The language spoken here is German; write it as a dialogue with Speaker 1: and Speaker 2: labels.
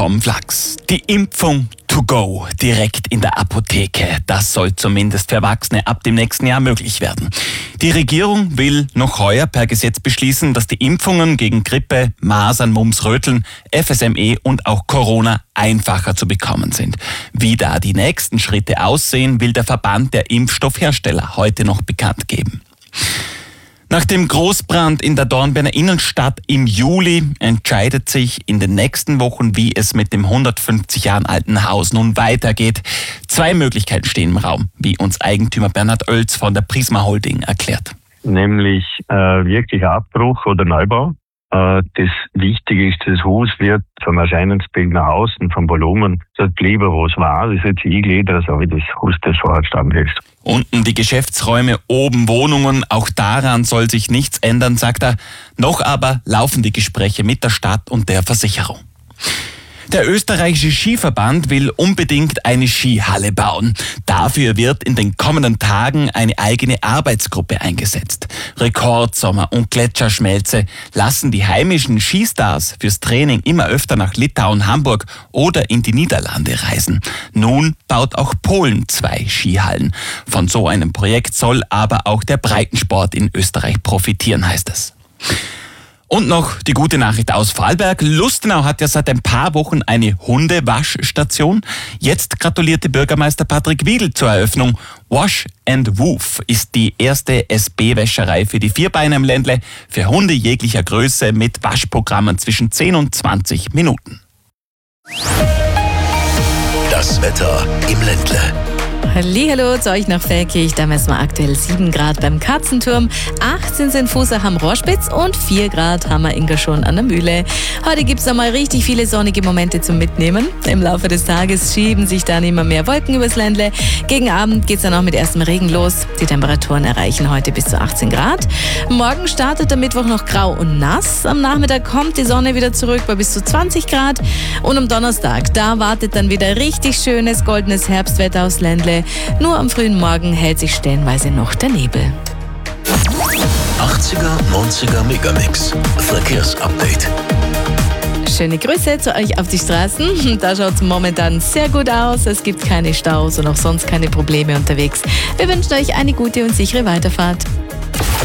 Speaker 1: Vom Flachs. Die Impfung to go direkt in der Apotheke. Das soll zumindest für Erwachsene ab dem nächsten Jahr möglich werden. Die Regierung will noch heuer per Gesetz beschließen, dass die Impfungen gegen Grippe, Masern, Mumps, Röteln, FSME und auch Corona einfacher zu bekommen sind. Wie da die nächsten Schritte aussehen, will der Verband der Impfstoffhersteller heute noch bekannt geben. Nach dem Großbrand in der Dornbirner Innenstadt im Juli entscheidet sich in den nächsten Wochen, wie es mit dem 150 Jahre alten Haus nun weitergeht. 2 Möglichkeiten stehen im Raum, wie uns Eigentümer Bernhard Oelz von der Prisma Holding erklärt.
Speaker 2: Nämlich wirklicher Abbruch oder Neubau. Das Wichtige ist, das Haus wird vom Erscheinungsbild nach außen, vom Volumen, das bleiben, wo es war. Das ist jetzt eingliedert, so wie das Haus, das vorher gestanden ist.
Speaker 1: Unten die Geschäftsräume, oben Wohnungen. Auch daran soll sich nichts ändern, sagt er. Noch aber laufen die Gespräche mit der Stadt und der Versicherung. Der österreichische Skiverband will unbedingt eine Skihalle bauen. Dafür wird in den kommenden Tagen eine eigene Arbeitsgruppe eingesetzt. Rekordsommer und Gletscherschmelze lassen die heimischen Skistars fürs Training immer öfter nach Litauen, Hamburg oder in die Niederlande reisen. Nun baut auch Polen 2 Skihallen. Von so einem Projekt soll aber auch der Breitensport in Österreich profitieren, heißt es. Und noch die gute Nachricht aus Vorarlberg. Lustenau hat ja seit ein paar Wochen eine Hundewaschstation. Jetzt gratulierte Bürgermeister Patrick Wiedl zur Eröffnung. Wash and Woof ist die erste SB-Wäscherei für die Vierbeiner im Ländle, für Hunde jeglicher Größe mit Waschprogrammen zwischen 10 und 20 Minuten.
Speaker 3: Das Wetter im Ländle.
Speaker 4: Hallihallo zu euch nach Feldkirch. Da messen wir aktuell 7 Grad beim Katzenturm, 18 sind Fußach am Rohrspitz und 4 Grad haben wir Ingerschon an der Mühle. Heute gibt es einmal richtig viele sonnige Momente zum Mitnehmen. Im Laufe des Tages schieben sich dann immer mehr Wolken übers Ländle. Gegen Abend geht es dann auch mit erstem Regen los. Die Temperaturen erreichen heute bis zu 18 Grad. Morgen startet der Mittwoch noch grau und nass. Am Nachmittag kommt die Sonne wieder zurück bei bis zu 20 Grad. Und am Donnerstag, da wartet dann wieder richtig schönes goldenes Herbstwetter aufs Ländle. Nur am frühen Morgen hält sich stellenweise noch der Nebel.
Speaker 3: 80er, 90er Megamix. Verkehrsupdate.
Speaker 4: Schöne Grüße zu euch auf die Straßen. Da schaut es momentan sehr gut aus. Es gibt keine Staus und auch sonst keine Probleme unterwegs. Wir wünschen euch eine gute und sichere Weiterfahrt.